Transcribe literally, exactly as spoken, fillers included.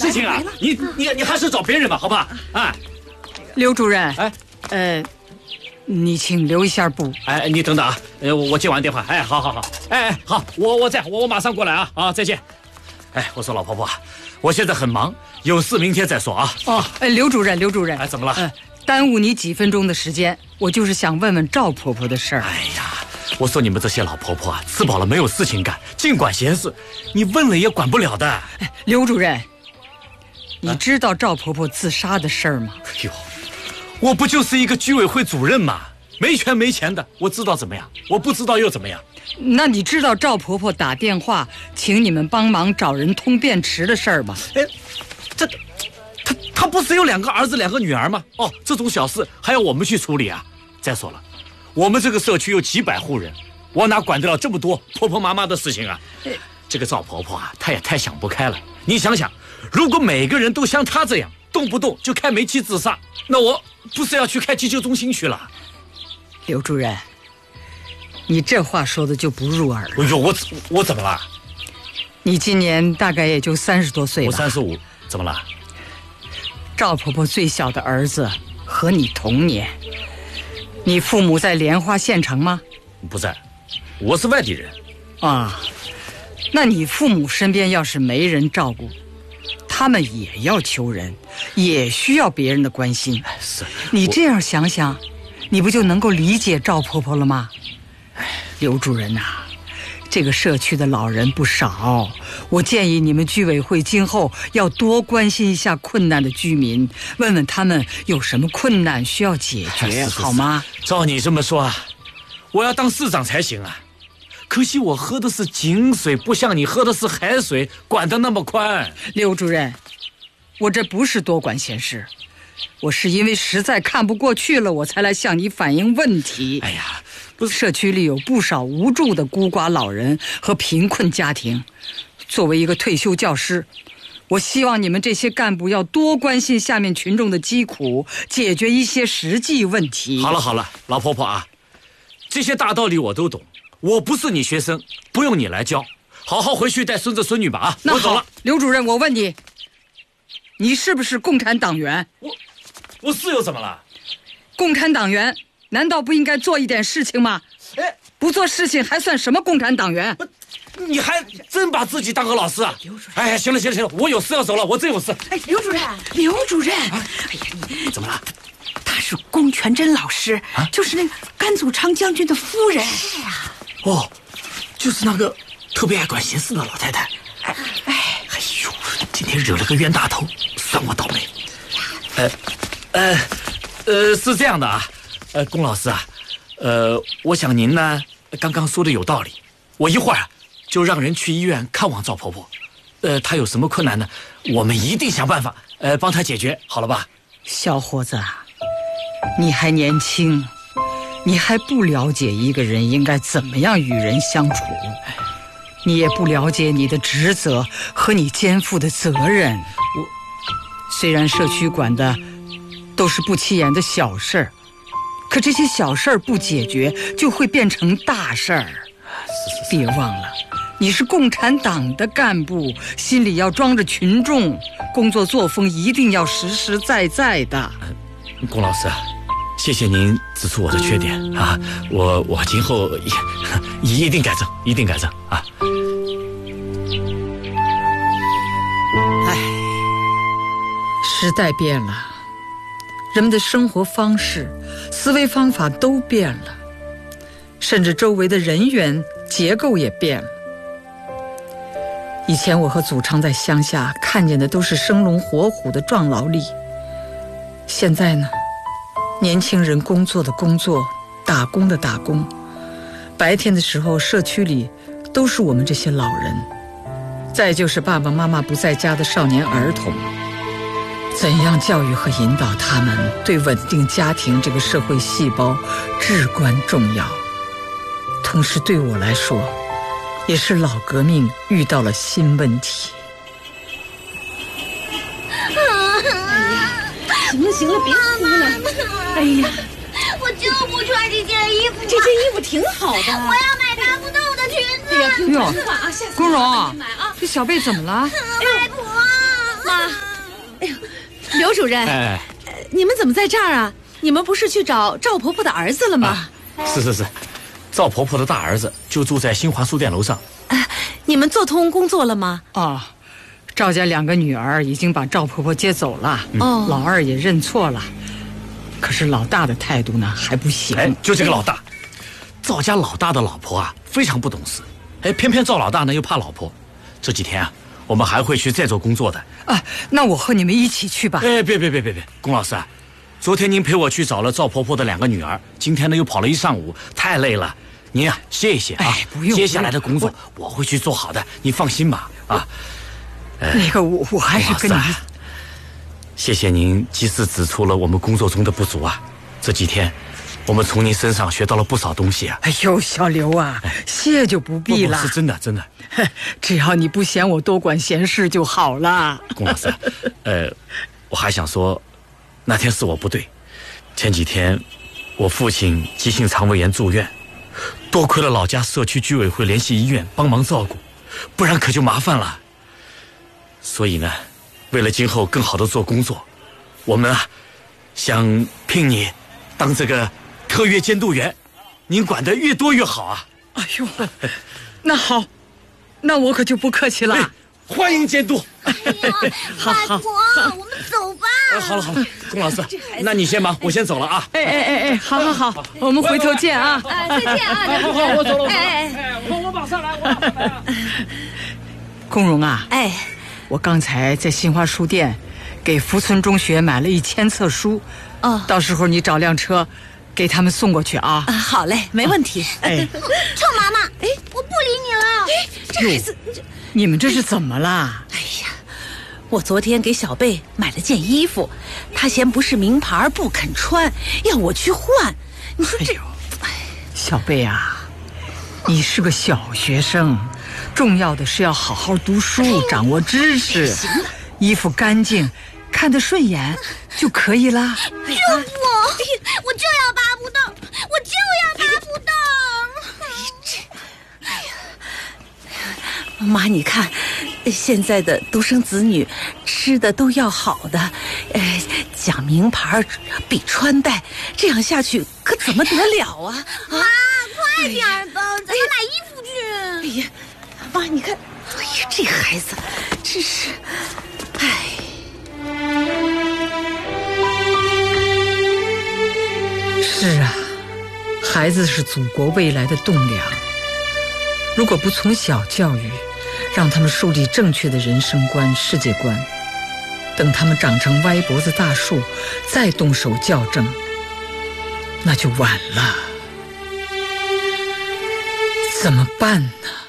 事情啊，你你你还是找别人吧，好吧？啊， 刘主任， 哎， 呃，你请留一下步。 哎，你等等啊，呃，我我接完电话，哎，好好好，哎哎，好，我我在，我我马上过来啊，啊，再见。哎，我说老婆婆，我现在很忙，有事明天再说啊。 哦，哎，刘主任，刘主任， 哎，怎么了？ 呃，耽误你几分钟的时间，我就是想问问赵婆婆的事儿。 哎呀，我说你们这些老婆婆啊，吃饱了没有事情干，净管闲事，你问了也管不了的。 哎，刘主任，你知道赵婆婆自杀的事儿吗？ 哎呦，我不就是一个居委会主任吗？没权没钱的，我知道怎么样？我不知道又怎么样？ 那你知道赵婆婆打电话请你们帮忙找人通便池的事儿吗？ 哎，这，他他不是有两个儿子两个女儿吗？哦，这种小事还要我们去处理啊？再说了，我们这个社区有几百户人，我哪管得了这么多婆婆妈妈的事情啊？这个赵婆婆啊，她也太想不开了。你想想，如果每个人都像她这样，动不动就开煤气自杀，那我不是要去开急救中心去了？ 刘主任，你这话说的就不入耳了。 哎呦，我我怎么了？ 你今年大概也就三十多岁吧？ 我三十五，怎么了？ 赵婆婆最小的儿子和你同年，你父母在莲花县城吗？ 不在，我是外地人。 啊，那你父母身边要是没人照顾，他们也要求人，也需要别人的关心。 是， 你这样想想，你不就能够理解赵婆婆了吗？刘主任呐、啊，这个社区的老人不少，我建议你们居委会今后要多关心一下困难的居民，问问他们有什么困难需要解决，是是是好吗？ 照你这么说啊，我要当市长才行啊。可惜我喝的是井水，不像你喝的是海水，管得那么宽。 刘主任，我这不是多管闲事，我是因为实在看不过去了，我才来向你反映问题。 哎呀， 不是，社区里有不少无助的孤寡老人和贫困家庭。作为一个退休教师，我希望你们这些干部要多关心下面群众的疾苦，解决一些实际问题。 好了好了，老婆婆啊，这些大道理我都懂，我不是你学生，不用你来教，好好回去带孙子孙女吧啊！ 那我走了。 刘主任，我问你，你是不是共产党员？ 我我是又怎么了？ 共产党员难道不应该做一点事情吗？ 哎， 不做事情还算什么共产党员？ 你还真把自己当个老师啊？刘主任，哎，行了行了行了，我有事要走了，我真有事。 哎，刘主任，刘主任，啊、哎呀，你怎么了？ 她是龚全珍老师，啊、就是那个甘祖昌将军的夫人。 是呀、啊。哦，就是那个特别爱管闲事的老太太。哎哎哎呦，今天惹了个冤大头，算我倒霉。呃呃呃，是这样的啊，呃，龚老师啊，呃，我想您呢刚刚说的有道理，我一会儿就让人去医院看望赵婆婆。呃，她有什么困难呢？我们一定想办法，呃，帮她解决，好了吧？ 小伙子，你还年轻，你还不了解一个人应该怎么样与人相处，你也不了解你的职责和你肩负的责任。我虽然社区管的都是不起眼的小事儿，可这些小事儿不解决，就会变成大事儿。别忘了，你是共产党的干部，心里要装着群众，工作作风一定要实实在在的。 龚老师啊，谢谢您指出我的缺点啊，我我今后也一定改正，一定改正啊。 哎，时代变了，人们的生活方式、思维方法都变了，甚至周围的人员结构也变了。以前我和祖昌在乡下看见的都是生龙活虎的壮劳力，现在呢，年轻人工作的工作，打工的打工，白天的时候社区里都是我们这些老人，再就是爸爸妈妈不在家的少年儿童。怎样教育和引导他们，对稳定家庭这个社会细胞至关重要。同时对我来说，也是老革命遇到了新问题。 行了行了，别哭了。哎呀， 我就不穿这件衣服。 这件衣服挺好的。 我要买拿不动的裙子。 哎呀，听话啊，下次龚荣， 买啊。 这小贝怎么了？ 外婆， 妈。 刘主任， 哎， 你们怎么在这儿啊？你们不是去找赵婆婆的儿子了吗？ 啊、是是是，赵婆婆的大儿子就住在新华书店楼上。 啊，你们做通工作了吗？ 哦，赵家两个女儿已经把赵婆婆接走了， 哦、 嗯，老二也认错了，可是老大的态度呢还不行。 哎，就这个老大，赵家老大的老婆啊非常不懂事，哎，偏偏赵老大呢又怕老婆。这几天啊，我们还会去再做工作的。 啊，那我和你们一起去吧。 哎，别别别别别，龚老师啊，昨天您陪我去找了赵婆婆的两个女儿，今天呢又跑了一上午，太累了。您啊歇一歇啊， 哎，不用。 接下来的工作我, 我会去做好的，你放心吧。啊， 呃、那个我我还是跟你、啊。 谢谢您及时指出了我们工作中的不足啊，这几天我们从您身上学到了不少东西啊。 哎呦，小刘啊，哎、谢就不必了。 不不是真的真的， 只要你不嫌我多管闲事就好了。 龚老师，呃，我还想说，那天是我不对。前几天我父亲急性肠胃炎住院，多亏了老家社区居委会联系医院帮忙照顾，不然可就麻烦了。所以呢，为了今后更好的做工作，我们啊想聘你当这个特约监督员，您管得越多越好啊。 哎呦，那好，那我可就不客气了。哎、 欢迎监督。 哎呀，外婆，我们走吧。 呃、好了好了，龚老师，那你先忙，我先走了啊。 哎哎哎哎，好好好，我们回头见啊。 哎，再见啊。 好好，我走了。 哎哎，我我马上来，我马上来啊。 龚荣啊， 哎， 我刚才在新华书店给福村中学买了一千册书， 哦， 到时候你找辆车给他们送过去啊。 啊，好嘞，没问题。 哎， 臭妈妈，哎，我不理你了。 哎，这孩子，这你们这是怎么了？ 哎呀，我昨天给小贝买了件衣服，他嫌不是名牌不肯穿，要我去换。你说这， 哎，小贝啊，你是个小学生，重要的是要好好读书，哎、掌握知识。衣服干净，看得顺眼就可以啦。 就我，我就要巴不得，我就要巴不得。 哎呀，妈，你看，现在的独生子女吃的都要好的，呃，讲名牌比穿戴，这样下去可怎么得了啊？ 妈，快点吧，咱们买衣服去。 哎呀，妈，你看，哎呀，这孩子真是，哎。 是啊，孩子是祖国未来的栋梁，如果不从小教育，让他们树立正确的人生观、世界观，等他们长成歪脖子大树，再动手校正，那就晚了。怎么办呢？